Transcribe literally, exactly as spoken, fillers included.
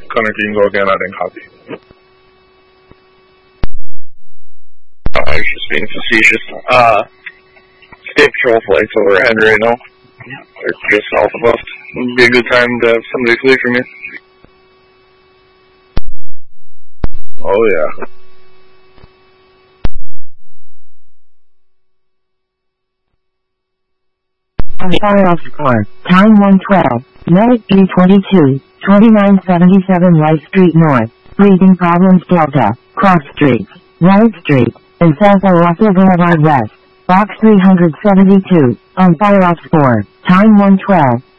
Connor, you can go again. I didn't copy. Uh, I was just being facetious. Uh, State Patrol flights overhead right now. They're just south of us. It'd be a good time to have somebody flee from you. Oh, yeah. On fire off score. Time one twelve. Medic B twenty-two. twenty-nine seventy-seven Rice Street North. Breathing problems Delta. Cross Street. Rice Street. And South Owasso Boulevard West. Box three hundred seventy-two. On fire off score. Time one twelve.